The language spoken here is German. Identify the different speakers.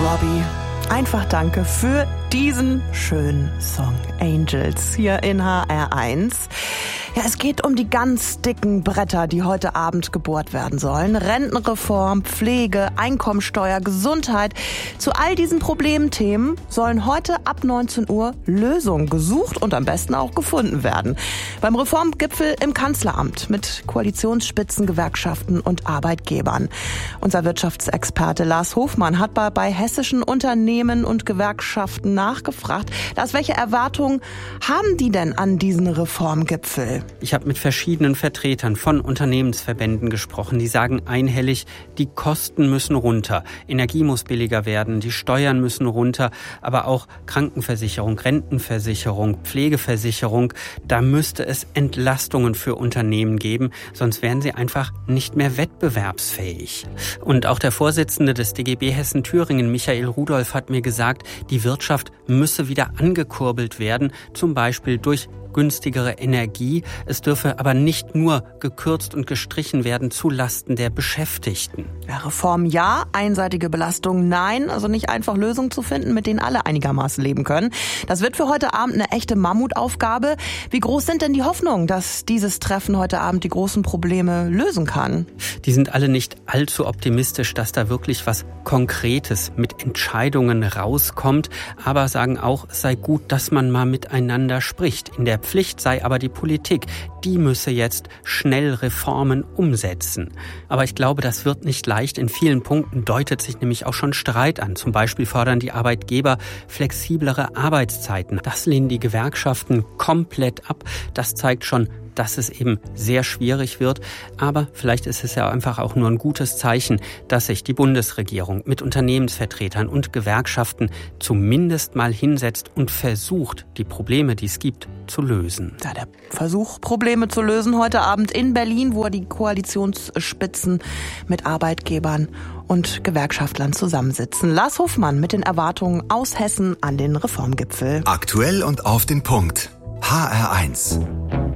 Speaker 1: Robbie. Einfach danke für diesen schönen Song Angels hier in HR1. Ja, es geht um die ganz dicken Bretter, die heute Abend gebohrt werden sollen. Rentenreform, Pflege, Einkommensteuer, Gesundheit. Zu all diesen Problemthemen sollen heute ab 19 Uhr Lösungen gesucht und am besten auch gefunden werden. Beim Reformgipfel im Kanzleramt mit Koalitionsspitzen, Gewerkschaften und Arbeitgebern. Unser Wirtschaftsexperte Lars Hofmann hat bei hessischen Unternehmen und Gewerkschaften nachgefragt. Lars, welche Erwartungen haben die denn an diesen Reformgipfel?
Speaker 2: Ich habe mit verschiedenen Vertretern von Unternehmensverbänden gesprochen. Die sagen einhellig, die Kosten müssen runter, Energie muss billiger werden, die Steuern müssen runter, aber auch Krankenversicherung, Rentenversicherung, Pflegeversicherung. Da müsste es Entlastungen für Unternehmen geben, sonst wären sie einfach nicht mehr wettbewerbsfähig. Und auch der Vorsitzende des DGB Hessen-Thüringen, Michael Rudolph, hat mir gesagt, die Wirtschaft müsse wieder angekurbelt werden, zum Beispiel durch günstigere Energie. Es dürfe aber nicht nur gekürzt und gestrichen werden zu Lasten der Beschäftigten.
Speaker 1: Ja, Reform ja, einseitige Belastung nein. Also nicht einfach Lösungen zu finden, mit denen alle einigermaßen leben können. Das wird für heute Abend eine echte Mammutaufgabe. Wie groß sind denn die Hoffnungen, dass dieses Treffen heute Abend die großen Probleme lösen kann?
Speaker 2: Die sind alle nicht allzu optimistisch, dass da wirklich was Konkretes mit Entscheidungen rauskommt. Aber sagen auch, es sei gut, dass man mal miteinander spricht. In der Pflicht sei aber die Politik. Die müsse jetzt schnell Reformen umsetzen. Aber ich glaube, das wird nicht leicht. In vielen Punkten deutet sich nämlich auch schon Streit an. Zum Beispiel fordern die Arbeitgeber flexiblere Arbeitszeiten. Das lehnen die Gewerkschaften komplett ab. Das zeigt schon, dass es eben sehr schwierig wird. Aber vielleicht ist es ja einfach auch nur ein gutes Zeichen, dass sich die Bundesregierung mit Unternehmensvertretern und Gewerkschaften zumindest mal hinsetzt und versucht, die Probleme, die es gibt, zu lösen.
Speaker 1: Ja, der Versuch, Probleme zu lösen, heute Abend in Berlin, wo die Koalitionsspitzen mit Arbeitgebern und Gewerkschaftlern zusammensitzen. Lars Hofmann mit den Erwartungen aus Hessen an den Reformgipfel.
Speaker 3: Aktuell und auf den Punkt. HR1.